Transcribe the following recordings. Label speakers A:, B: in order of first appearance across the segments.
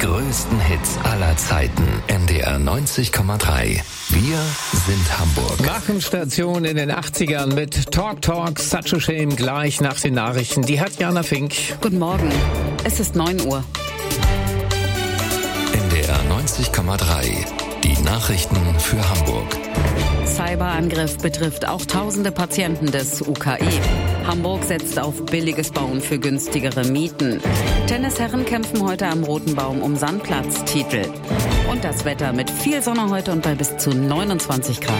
A: größten Hits aller Zeiten. NDR 90,3. Wir sind Hamburg.
B: Machen Station in den 80ern mit Talk Talk, Such a Shame gleich nach den Nachrichten. Die hat Jana Fink.
C: Guten Morgen. Es ist 9 Uhr.
A: NDR 90,3. Die Nachrichten für Hamburg.
C: Cyberangriff betrifft auch tausende Patienten des UKE. Hamburg setzt auf billiges Bauen für günstigere Mieten. Tennisherren kämpfen heute am Roten Baum um Sandplatztitel. Und das Wetter mit viel Sonne heute und bei bis zu 29 Grad.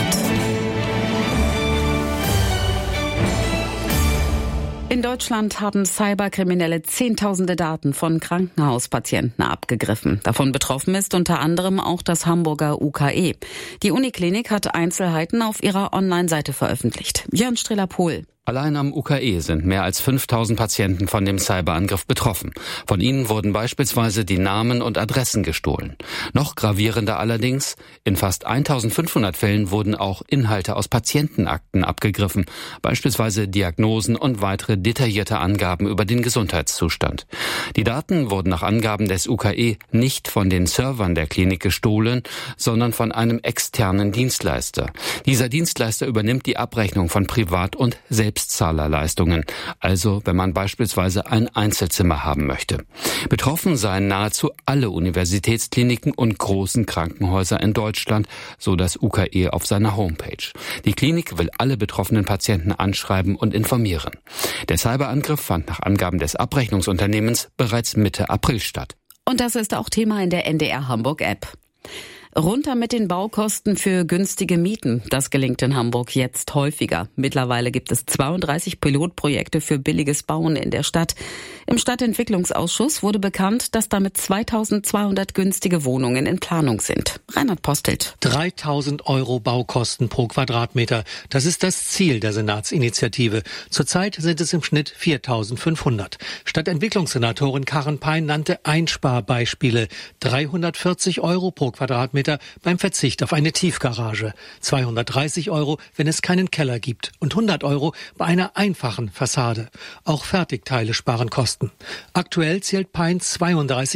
C: In Deutschland haben Cyberkriminelle Zehntausende Daten von Krankenhauspatienten abgegriffen. Davon betroffen ist unter anderem auch das Hamburger UKE. Die Uniklinik hat Einzelheiten auf ihrer Online-Seite veröffentlicht. Jörn Strehler-Pohl.
D: Allein am UKE sind mehr als 5000 Patienten von dem Cyberangriff betroffen. Von ihnen wurden beispielsweise die Namen und Adressen gestohlen. Noch gravierender allerdings, in fast 1500 Fällen wurden auch Inhalte aus Patientenakten abgegriffen, beispielsweise Diagnosen und weitere detaillierte Angaben über den Gesundheitszustand. Die Daten wurden nach Angaben des UKE nicht von den Servern der Klinik gestohlen, sondern von einem externen Dienstleister. Dieser Dienstleister übernimmt die Abrechnung von Privat- und Selbstzahlerleistungen, also wenn man beispielsweise ein Einzelzimmer haben möchte. Betroffen seien nahezu alle Universitätskliniken und großen Krankenhäuser in Deutschland, so das UKE auf seiner Homepage. Die Klinik will alle betroffenen Patienten anschreiben und informieren. Der Cyberangriff fand nach Angaben des Abrechnungsunternehmens bereits Mitte April statt.
C: Und das ist auch Thema in der NDR Hamburg App. Runter mit den Baukosten für günstige Mieten. Das gelingt in Hamburg jetzt häufiger. Mittlerweile gibt es 32 Pilotprojekte für billiges Bauen in der Stadt. Im Stadtentwicklungsausschuss wurde bekannt, dass damit 2200 günstige Wohnungen in Planung sind. Reinhard Postelt.
E: 3.000 € Baukosten pro Quadratmeter. Das ist das Ziel der Senatsinitiative. Zurzeit sind es im Schnitt 4.500. Stadtentwicklungssenatorin Karin Pein nannte Einsparbeispiele. 340 € pro Quadratmeter beim Verzicht auf eine Tiefgarage, 230 €, wenn es keinen Keller gibt und 100 € bei einer einfachen Fassade. Auch Fertigteile sparen Kosten. Aktuell zählt Pein 32